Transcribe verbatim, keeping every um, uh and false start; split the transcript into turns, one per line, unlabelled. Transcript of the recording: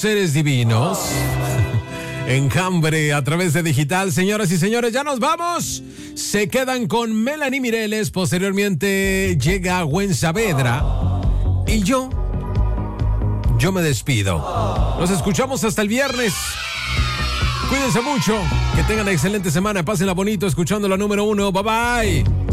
seres divinos. Enjambre a través de digital. Señoras y señores, ya nos vamos. Se quedan con Melanie Mireles. Posteriormente llega Gwen Saavedra. Y yo, yo me despido. Nos escuchamos hasta el viernes. Cuídense mucho. Que tengan una excelente semana. Pásenla bonito escuchando la número uno. Bye bye.